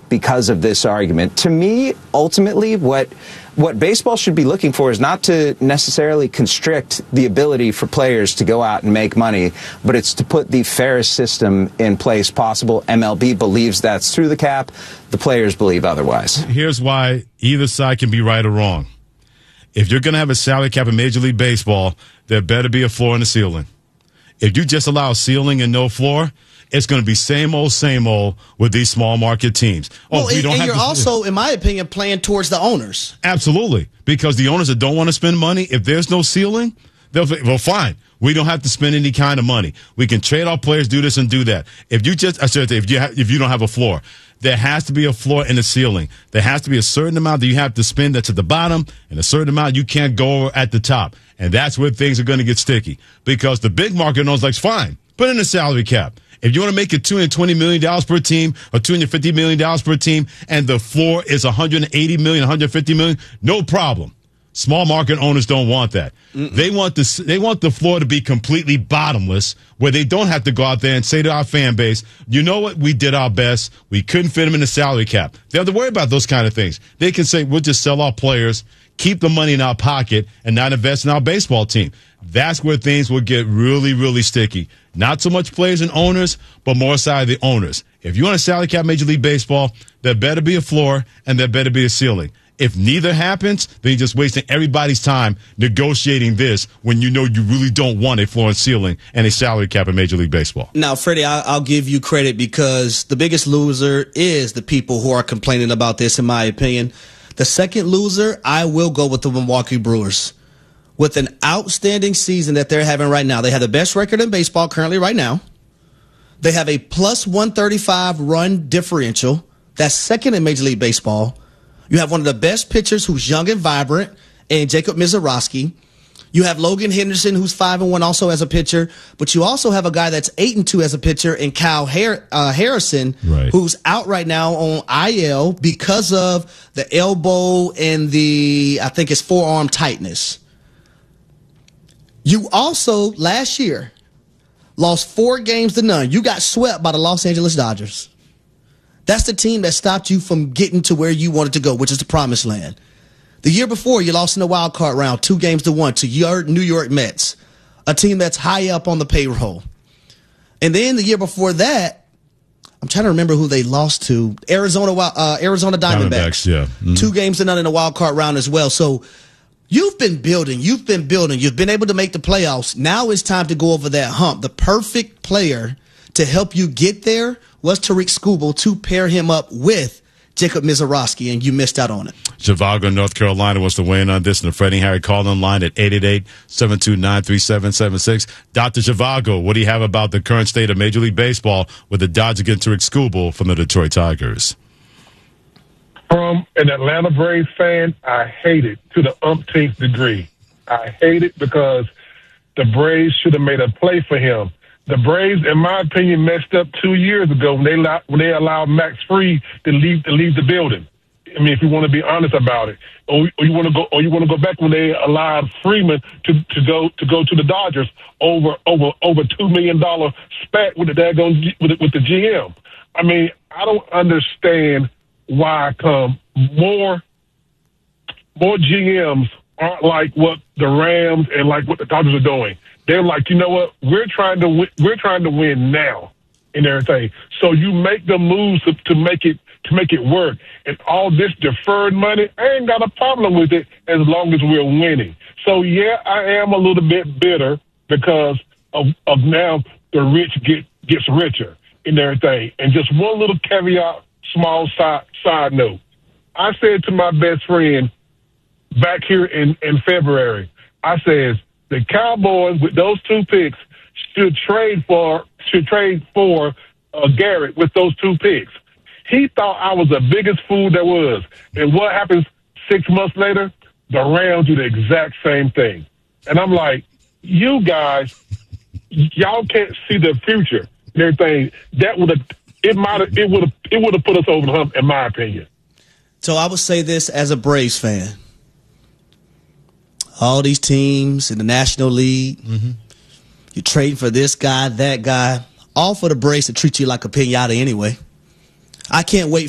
because of this argument. To me, ultimately, what baseball should be looking for is not to necessarily constrict the ability for players to go out and make money, but it's to put the fairest system in place possible. MLB believes that's through the cap. The players believe otherwise. Here's why either side can be right or wrong. If you're going to have a salary cap in Major League Baseball, there better be a floor and a ceiling. If you just allow ceiling and no floor, it's going to be same old with these small market teams. You're also, in my opinion, playing towards the owners. Absolutely. Because the owners that don't want to spend money, if there's no ceiling, they'll say, well, fine. We don't have to spend any kind of money. We can trade our players, do this and do that. If you don't have a floor, there has to be a floor and a ceiling. There has to be a certain amount that you have to spend that's at the bottom and a certain amount you can't go over at the top. And that's where things are going to get sticky. Because the big market knows, like, fine, put in a salary cap. If you want to make it $220 million per team or $250 million per team and the floor is $180 million, $150 million, no problem. Small market owners don't want that. They want the floor to be completely bottomless, where they don't have to go out there and say to our fan base, you know what, we did our best. We couldn't fit them in the salary cap. They don't have to worry about those kind of things. They can say, we'll just sell our players, keep the money in our pocket, and not invest in our baseball team. That's where things will get really, really sticky. Not so much players and owners, but more side of the owners. If you want a salary cap Major League Baseball, there better be a floor and there better be a ceiling. If neither happens, then you're just wasting everybody's time negotiating this when you know you really don't want a floor and ceiling and a salary cap in Major League Baseball. Now, Freddie, I'll give you credit because the biggest loser is the people who are complaining about this, in my opinion. The second loser, I will go with the Milwaukee Brewers. With an outstanding season that they're having right now. They have the best record in baseball currently right now. They have a plus 135 run differential. That's second in Major League Baseball. You have one of the best pitchers who's young and vibrant, and Jacob Misiorowski. You have Logan Henderson, who's 5-1 also as a pitcher, but you also have a guy that's 8-2 as a pitcher, and Kyle Harrison, right, who's out right now on IL because of the elbow and I think it's forearm tightness. You also, last year, lost 4 games to none. You got swept by the Los Angeles Dodgers. That's the team that stopped you from getting to where you wanted to go, which is the promised land. The year before, you lost in the wild card round 2-1 to your New York Mets, a team that's high up on the payroll. And then the year before that, I'm trying to remember who they lost to. Arizona Diamondbacks. Yeah. Mm-hmm. 2-0 in the wild card round as well. So you've been building. You've been able to make the playoffs. Now it's time to go over that hump. The perfect player to help you get there was Tariq Skubal, to pair him up with Jacob Misiorowski, and you missed out on it. Zhivago, North Carolina, wants to weigh in on this in the Freddie Harry call-in line at 888-729-3776. Dr. Zhivago, what do you have about the current state of Major League Baseball with the Dodgers against Tariq Skubal from the Detroit Tigers? From an Atlanta Braves fan, I hate it to the umpteenth degree. I hate it because the Braves should have made a play for him. The Braves, in my opinion, messed up 2 years ago when they allowed Max Fried to leave the building. I mean, if you want to be honest about it, or you want to go back when they allowed Freeman to go to the Dodgers over $2 million spat with the GM. I mean, I don't understand why more GMs aren't like what the Rams and like what the Dodgers are doing. They're like, you know what? We're trying to win now and everything. So you make the moves to make it work. And all this deferred money, I ain't got a problem with it as long as we're winning. So yeah, I am a little bit bitter because of now the rich gets richer and everything. And just one little caveat, small side note. I said to my best friend back here in February, I said, the Cowboys with those 2 picks should trade for Garrett with those 2 picks. He thought I was the biggest fool there was. And what happens 6 months later? The Rams do the exact same thing. And I'm like, you guys, y'all can't see the future and everything. It would have put us over the hump, in my opinion. So I would say this as a Braves fan. All these teams in the National League, you're trading for this guy, that guy, all for the Braves to treat you like a pinata anyway. I can't wait